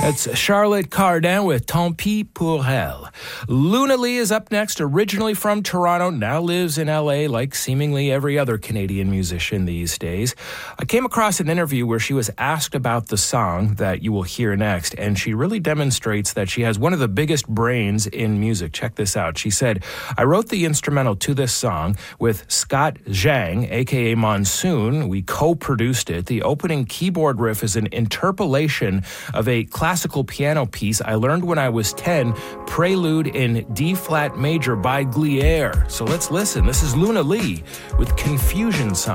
That's Charlotte Cardin with Tant pis pour elle. Luna Lee is up next, originally from Toronto, now lives in LA like seemingly every other Canadian musician these days. I came across an interview where she was asked about the song that you will hear next, and she really demonstrates that she has one of the biggest brains in music. Check this out. She said, I wrote the instrumental to this song with Scott Zhang, aka Monsoon. We co-produced it. The opening keyboard riff is an interpolation of a classical piano piece I learned when I was 10, Prelude in D-flat major by Glier. So let's listen. This is Luna Lee with Confusion Song.